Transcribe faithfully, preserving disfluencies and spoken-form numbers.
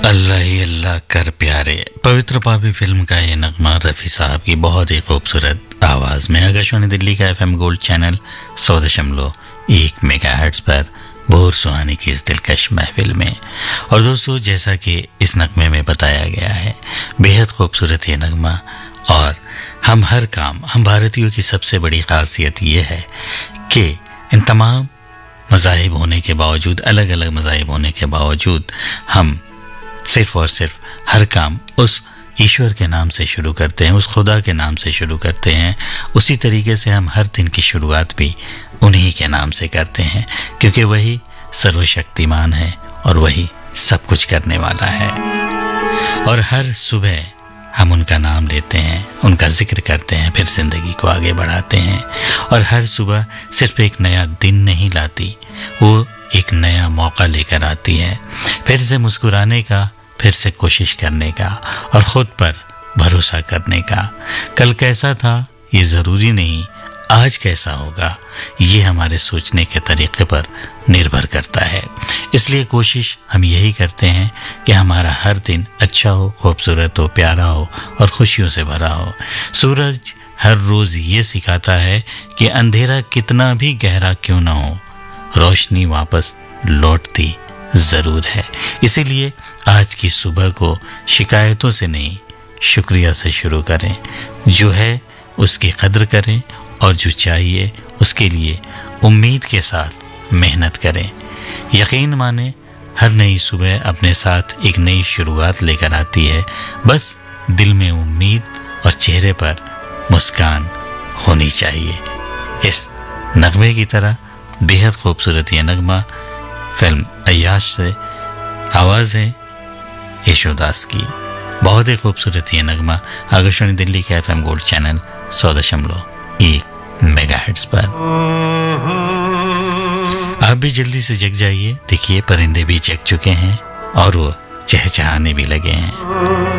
अल्लाह ही अल्लाह कर प्यारे, पवित्र पापी फिल्म का ये नगमा रफ़ी साहब की बहुत ही खूबसूरत आवाज़ में आकाशवाणी दिल्ली का एफएम गोल्ड चैनल सौ दशमलव एक मेगाहर्ट्ज़ पर भोर सुहानी की इस दिलकश महफिल में। और दोस्तों, जैसा कि इस नगमे में बताया गया है, बेहद खूबसूरत ये नगमा। और हम हर काम, हम भारतीयों की सबसे बड़ी खासियत ये है कि इन तमाम मज़ाहिब होने के बावजूद, अलग अलग मज़ाहिब होने के बावजूद, हम सिर्फ और सिर्फ हर काम उस ईश्वर के नाम से शुरू करते हैं, उस खुदा के नाम से शुरू करते हैं। उसी तरीके से हम हर दिन की शुरुआत भी उन्हीं के नाम से करते हैं, क्योंकि वही सर्वशक्तिमान है और वही सब कुछ करने वाला है। और हर सुबह हम उनका नाम लेते हैं, उनका जिक्र करते हैं, फिर ज़िंदगी को आगे बढ़ाते हैं। और हर सुबह सिर्फ एक नया दिन नहीं लाती, वो एक नया मौका लेकर आती है, फिर से मुस्कुराने का, फिर से कोशिश करने का और ख़ुद पर भरोसा करने का। कल कैसा था ये ज़रूरी नहीं, आज कैसा होगा ये हमारे सोचने के तरीके पर निर्भर करता है। इसलिए कोशिश हम यही करते हैं कि हमारा हर दिन अच्छा हो, खूबसूरत हो, प्यारा हो और खुशियों से भरा हो। सूरज हर रोज़ ये सिखाता है कि अंधेरा कितना भी गहरा क्यों ना हो, रोशनी वापस लौटती ज़रूर है। इसीलिए आज की सुबह को शिकायतों से नहीं, शुक्रिया से शुरू करें। जो है उसकी कद्र करें और जो चाहिए उसके लिए उम्मीद के साथ मेहनत करें। यकीन माने, हर नई सुबह अपने साथ एक नई शुरुआत लेकर आती है। बस दिल में उम्मीद और चेहरे पर मुस्कान होनी चाहिए। इस नगमे की तरह बेहद खूबसूरत ये नगमा फिल्म अय्याश से, आवाज़ है यशोदास की। बहुत ही खूबसूरत ये नगमा आकाशवाणी दिल्ली के एफएम गोल्ड चैनल सौ दशमलव एक मेगाहर्ट्ज़ पर। आप भी जल्दी से जग जाइए। देखिए, परिंदे भी जग चुके हैं और वो चहचहाने भी लगे हैं।